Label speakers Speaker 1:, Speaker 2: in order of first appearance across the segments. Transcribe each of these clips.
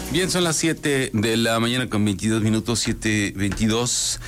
Speaker 1: Bien, son las 7 de la mañana con 22 minutos, 7:22.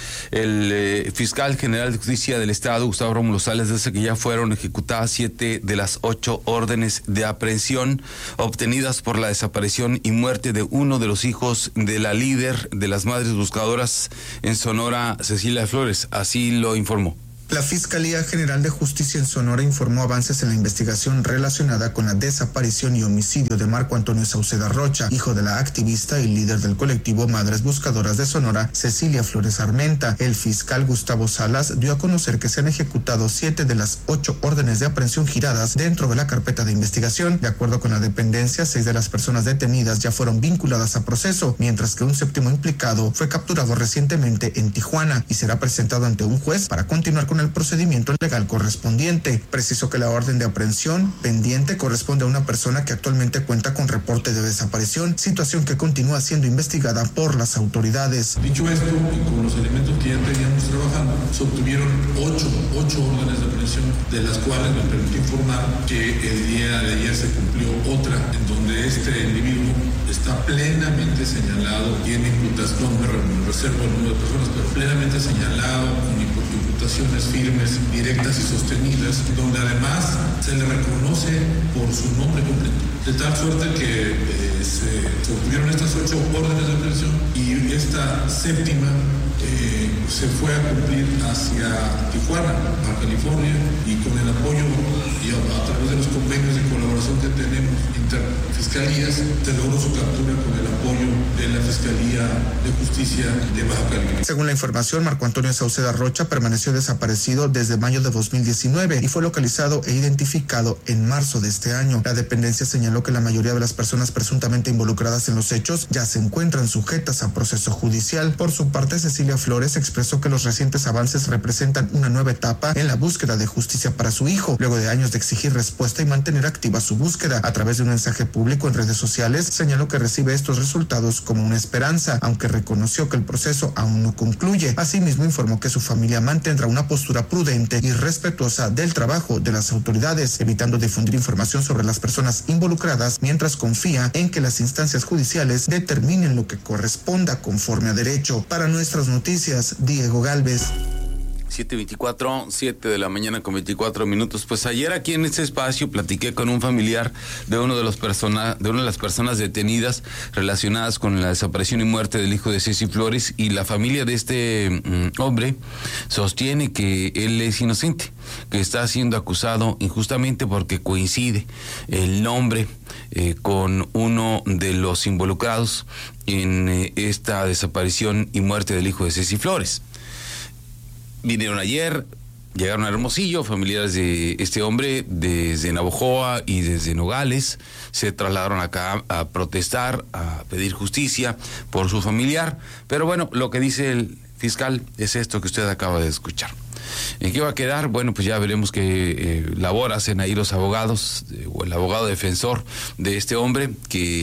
Speaker 1: El fiscal general de justicia del Estado, Gustavo Rómulo Sales, dice que ya fueron ejecutadas 7 de las 8 órdenes de aprehensión obtenidas por la desaparición y muerte de uno de los hijos de la líder de las Madres Buscadoras en Sonora, Cecilia Flores. Así lo informó.
Speaker 2: La Fiscalía General de Justicia en Sonora informó avances en la investigación relacionada con la desaparición y homicidio de Marco Antonio Sauceda Rocha, hijo de la activista y líder del colectivo Madres Buscadoras de Sonora, Cecilia Flores Armenta. El fiscal Gustavo Salas dio a conocer que se han ejecutado 7 de las 8 órdenes de aprehensión giradas dentro de la carpeta de investigación. De acuerdo con la dependencia, 6 de las personas detenidas ya fueron vinculadas a proceso, mientras que un séptimo implicado fue capturado recientemente en Tijuana y será presentado ante un juez para continuar con el procedimiento legal correspondiente. Precisó que la orden de aprehensión pendiente corresponde a una persona que actualmente cuenta con reporte de desaparición, situación que continúa siendo investigada por las autoridades.
Speaker 3: Dicho esto, y con los elementos que ya teníamos trabajando, se obtuvieron 8 órdenes de aprehensión, de las cuales me permito informar que el día de ayer se cumplió otra, en donde este individuo está plenamente señalado, tiene imputación, me reservo el número de personas, pero plenamente señalado, con imputaciones firmes, directas y sostenidas, donde además se le reconoce por su nombre completo. De tal suerte que se obtuvieron estas 8 órdenes de aprehensión y esta séptima se fue a cumplir hacia Tijuana, a California, y con el apoyo y a través de los convenios de colaboración que tenemos interfiscalías, se logró su captura con el apoyo de la Fiscalía de Justicia de Baja California.
Speaker 2: Según la información, Marco Antonio Sauceda Rocha permaneció desaparecido desde mayo de 2019 y fue localizado e identificado en marzo de este año. La dependencia señaló que la mayoría de las personas presuntamente involucradas en los hechos ya se encuentran sujetas a proceso judicial. Por su parte, Cecilia Flores expresó que los recientes avances representan una nueva etapa en la búsqueda de justicia para su hijo, luego de años de exigir respuesta y mantener activa su búsqueda. A través de un mensaje público en redes sociales, señaló que recibe estos resultados como una esperanza, aunque reconoció que el proceso aún no concluye. Asimismo, informó que su familia mantendrá una postura prudente y respetuosa del trabajo de las autoridades, evitando difundir información sobre las personas involucradas, mientras confía en que las instancias judiciales determinen lo que corresponda conforme a derecho. Para Nuestras Noticias, Diego Galvez.
Speaker 1: 7:24, 7 de la mañana con 24 minutos. Pues ayer aquí en este espacio platiqué con un familiar de una de las personas detenidas relacionadas con la desaparición y muerte del hijo de Ceci Flores, y la familia de este hombre sostiene que él es inocente, que está siendo acusado injustamente porque coincide el nombre con uno de los involucrados en esta desaparición y muerte del hijo de Ceci Flores. Vinieron ayer, llegaron a Hermosillo, familiares de este hombre desde Navojoa y desde Nogales, se trasladaron acá a protestar, a pedir justicia por su familiar, pero bueno, lo que dice el fiscal es esto que usted acaba de escuchar. ¿En qué va a quedar? Bueno, pues ya veremos qué labor hacen ahí los abogados, o el abogado defensor de este hombre,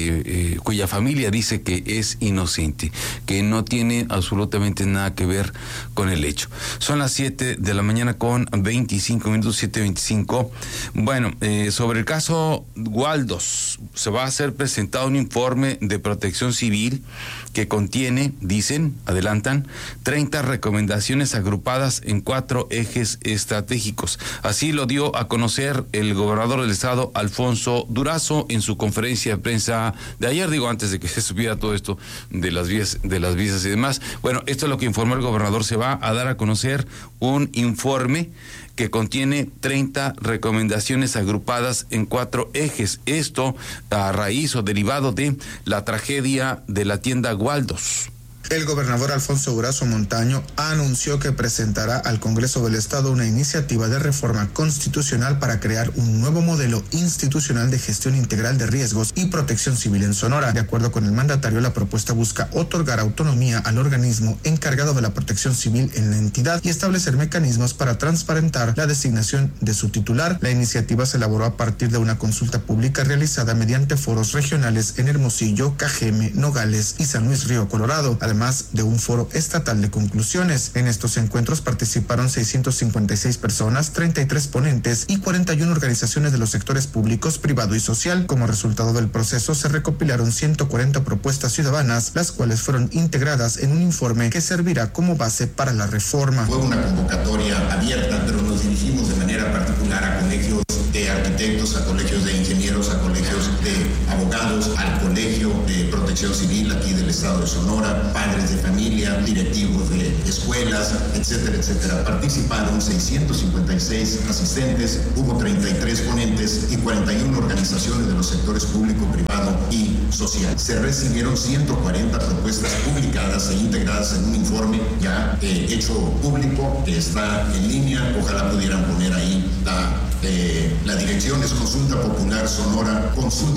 Speaker 1: cuya familia dice que es inocente, que no tiene absolutamente nada que ver con el hecho. Son las 7 de la mañana con 25 minutos, 7:25. Bueno, sobre el caso Waldos, se va a hacer presentado un informe de Protección Civil que contiene, dicen, adelantan, 30 recomendaciones agrupadas en 4 ejes estratégicos. Así lo dio a conocer el gobernador del estado, Alfonso Durazo, en su conferencia de prensa de ayer, antes de que se supiera todo esto de las visas y demás. Bueno, esto es lo que informó el gobernador. Se va a dar a conocer un informe que contiene 30 recomendaciones agrupadas en 4 ejes. Esto a raíz o derivado de la tragedia de la tienda Waldos.
Speaker 2: El gobernador Alfonso Durazo Montaño anunció que presentará al Congreso del Estado una iniciativa de reforma constitucional para crear un nuevo modelo institucional de gestión integral de riesgos y protección civil en Sonora. De acuerdo con el mandatario, la propuesta busca otorgar autonomía al organismo encargado de la protección civil en la entidad y establecer mecanismos para transparentar la designación de su titular. La iniciativa se elaboró a partir de una consulta pública realizada mediante foros regionales en Hermosillo, Cajeme, Nogales y San Luis Río Colorado. Además además de un foro estatal de conclusiones. En estos encuentros participaron 656 personas, 33 ponentes y 41 organizaciones de los sectores públicos, privado y social. Como resultado del proceso se recopilaron 140 propuestas ciudadanas, las cuales fueron integradas en un informe que servirá como base para la reforma.
Speaker 4: Fue una convocatoria abierta, pero nos dirigimos de manera particular a colegios de arquitectos, a colegios de ingenieros, a colegios de abogados, al colegio de protección civil aquí del estado de Sonora, padres de familia, directivos de escuelas, etcétera, etcétera. Participaron 656 asistentes, hubo 33 ponentes y 41 organizaciones de los sectores público, privado y social. Se recibieron 140 propuestas publicadas e integradas en un informe ya hecho público, que está en línea. Ojalá pudieran poner ahí la dirección. Es Consulta Popular Sonora,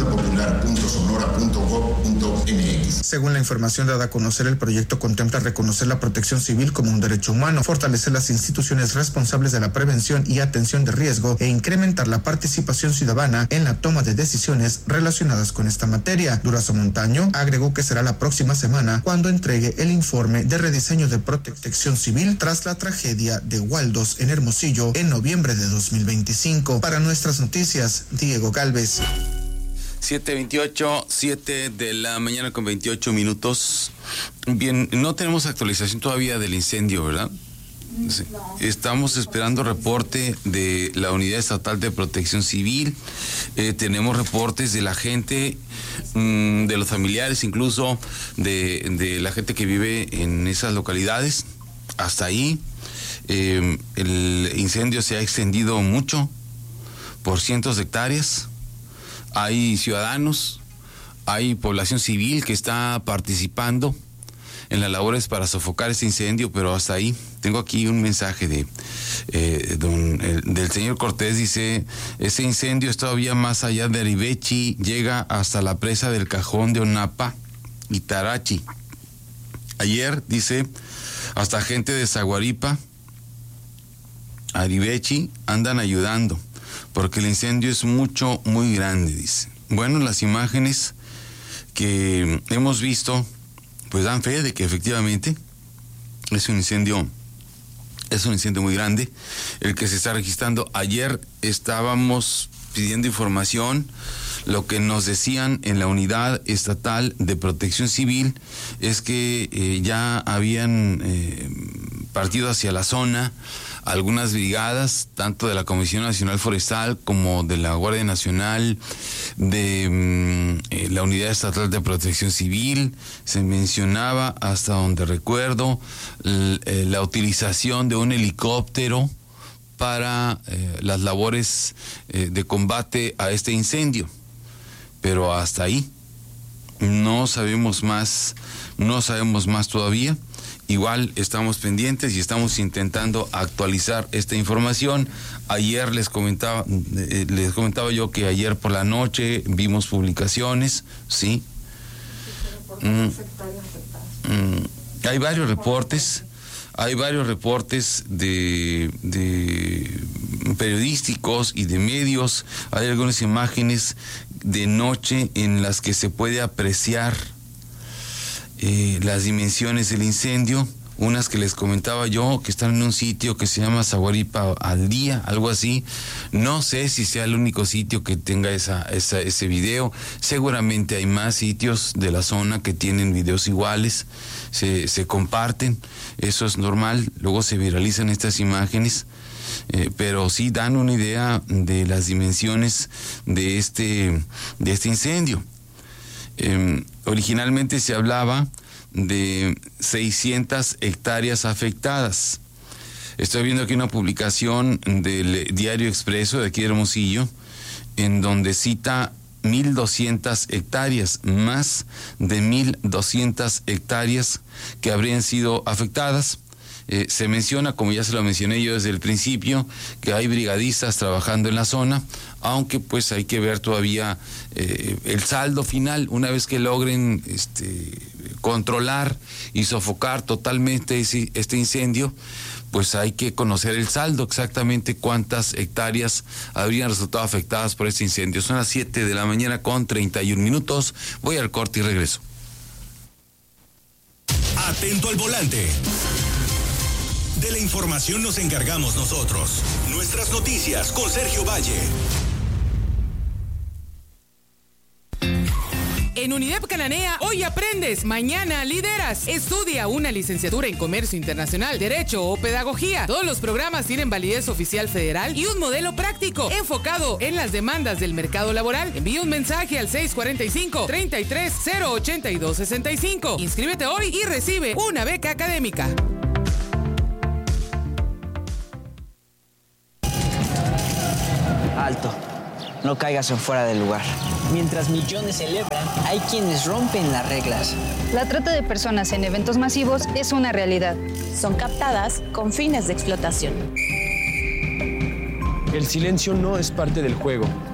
Speaker 4: consultapopular.sonora.gov.mx.
Speaker 2: Según la información dada a conocer, el proyecto contempla reconocer la protección civil como un derecho humano, fortalecer las instituciones responsables de la prevención y atención de riesgo e incrementar la participación ciudadana en la toma de decisiones relacionadas con esta materia. Durazo Montaño agregó que será la próxima semana cuando entregue el informe de rediseño de protección civil tras la tragedia de Waldos en Hermosillo en noviembre de 2025. Para Nuestras Noticias, Diego Galvez.
Speaker 1: 7:28, 7 de la mañana con 28 minutos. Bien, no tenemos actualización todavía del incendio, ¿verdad? Sí. Estamos esperando reporte de la Unidad Estatal de Protección Civil. Tenemos reportes de la gente, de los familiares, incluso de la gente que vive en esas localidades. Hasta ahí, el incendio se ha extendido mucho, por cientos de hectáreas. Hay ciudadanos, hay población civil que está participando en las labores para sofocar este incendio, pero hasta ahí. Tengo aquí un mensaje del señor Cortés. Dice: ese incendio es todavía más allá de Arivechi, llega hasta la presa del Cajón de Onapa y Tarachi. Ayer, dice, hasta gente de Zaguaripa, Arivechi, andan ayudando, porque el incendio es muy grande, dice. Bueno, las imágenes que hemos visto pues dan fe de que efectivamente es un incendio muy grande el que se está registrando. Ayer estábamos pidiendo información. Lo que nos decían en la Unidad Estatal de Protección Civil es que ya habían partido hacia la zona algunas brigadas, tanto de la Comisión Nacional Forestal como de la Guardia Nacional, de la Unidad Estatal de Protección Civil. Se mencionaba, hasta donde recuerdo, la utilización de un helicóptero para las labores de combate a este incendio. Pero hasta ahí no sabemos más todavía. Igual estamos pendientes y estamos intentando actualizar esta información. Ayer les comentaba yo que ayer por la noche vimos publicaciones, ¿sí? Hay varios reportes de periodísticos y de medios. Hay algunas imágenes de noche en las que se puede apreciar las dimensiones del incendio, unas que les comentaba yo, que están en un sitio que se llama Zaguaripa al Día, algo así. No sé si sea el único sitio que tenga ese video. Seguramente hay más sitios de la zona que tienen videos iguales, se comparten, eso es normal, luego se viralizan estas imágenes, pero sí dan una idea de las dimensiones de este incendio. Originalmente se hablaba de 600 hectáreas afectadas. Estoy viendo aquí una publicación del Diario Expreso de aquí de Hermosillo, en donde cita 1,200 hectáreas, más de 1,200 hectáreas que habrían sido afectadas. Se menciona, como ya se lo mencioné yo desde el principio, que hay brigadistas trabajando en la zona, aunque pues hay que ver todavía el saldo final. Una vez que logren controlar y sofocar totalmente este incendio, pues hay que conocer el saldo, exactamente cuántas hectáreas habrían resultado afectadas por este incendio. Son las 7 de la mañana con 31 minutos. Voy al corte y regreso.
Speaker 5: A atento al volante. De la información nos encargamos nosotros. Nuestras noticias con Sergio Valle.
Speaker 6: En UNIDEP Cananea, hoy aprendes, mañana lideras. Estudia una licenciatura en Comercio Internacional, Derecho o Pedagogía. Todos los programas tienen validez oficial federal y un modelo práctico enfocado en las demandas del mercado laboral. Envía un mensaje al 645-33-082-65. Inscríbete hoy y recibe una beca académica.
Speaker 7: Alto. No caigas en fuera del lugar. Mientras millones celebran, hay quienes rompen las reglas.
Speaker 8: La trata de personas en eventos masivos es una realidad.
Speaker 9: Son captadas con fines de explotación.
Speaker 10: El silencio no es parte del juego.